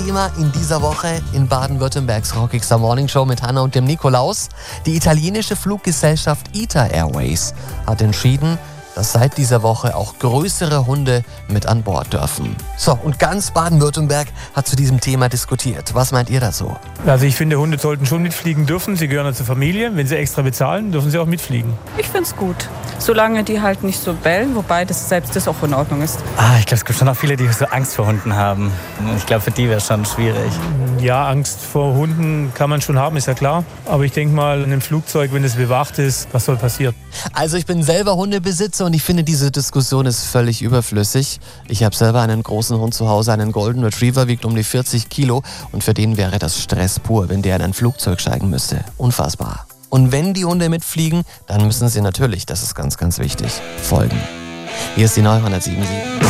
Thema in dieser Woche in Baden-Württembergs Rockigster Morning Show mit Hanna und dem Nikolaus. Die italienische Fluggesellschaft ITA Airways hat entschieden, dass seit dieser Woche auch größere Hunde mit an Bord dürfen. So, und ganz Baden-Württemberg hat zu diesem Thema diskutiert. Was meint ihr dazu? Also ich finde, Hunde sollten schon mitfliegen dürfen. Sie gehören zur Familie. Wenn sie extra bezahlen, dürfen sie auch mitfliegen. Ich finde es gut, solange die halt nicht so bellen, wobei selbst das auch in Ordnung ist. Ich glaube, es gibt schon auch viele, die so Angst vor Hunden haben. Ich glaube, für die wäre es schon schwierig. Ja, Angst vor Hunden kann man schon haben, ist ja klar. Aber ich denke mal, in einem Flugzeug, wenn es bewacht ist, was soll passieren? Also ich bin selber Hundebesitzer und ich finde, diese Diskussion ist völlig überflüssig. Ich habe selber einen großen Hund zu Hause, einen Golden Retriever, wiegt um die 40 Kilo und für den wäre das Stress pur, wenn der in ein Flugzeug steigen müsste. Unfassbar. Und wenn die Hunde mitfliegen, dann müssen sie natürlich, das ist ganz, ganz wichtig, folgen. Hier ist die neue 107.7.